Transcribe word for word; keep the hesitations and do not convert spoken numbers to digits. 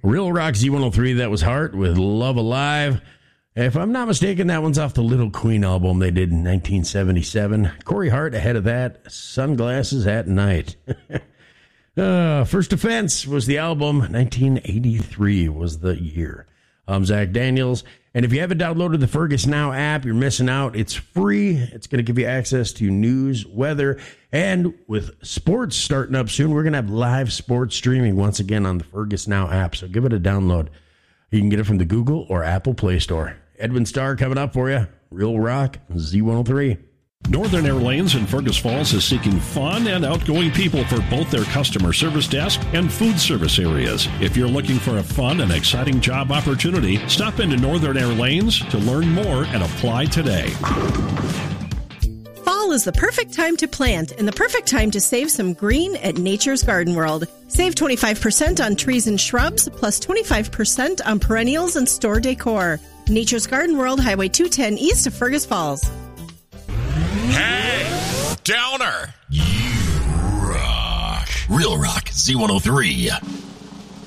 Real Rock Z one oh three, that was Heart with Love Alive. If I'm not mistaken, that one's off the Little Queen album they did in nineteen seventy-seven. Corey Hart ahead of that, Sunglasses at Night. uh, First Offense was the album. nineteen eighty-three was the year. I'm Zach Daniels. And if you haven't downloaded the Fergus Now app, you're missing out. It's free. It's going to give you access to news, weather, and with sports starting up soon, we're going to have live sports streaming once again on the Fergus Now app. So give it a download. You can get it from the Google or Apple Play Store. Edwin Starr coming up for you. Real Rock Z one oh three. Northern Air Lanes in Fergus Falls is seeking fun and outgoing people for both their customer service desk and food service areas. If you're looking for a fun and exciting job opportunity, stop into Northern Air Lanes to learn more and apply today. Fall is the perfect time to plant and the perfect time to save some green at Nature's Garden World. Save twenty-five percent on trees and shrubs, plus twenty-five percent on perennials and store decor. Nature's Garden World, Highway two ten east of Fergus Falls. Hey, Downer, you rock. Real Rock Z one oh three.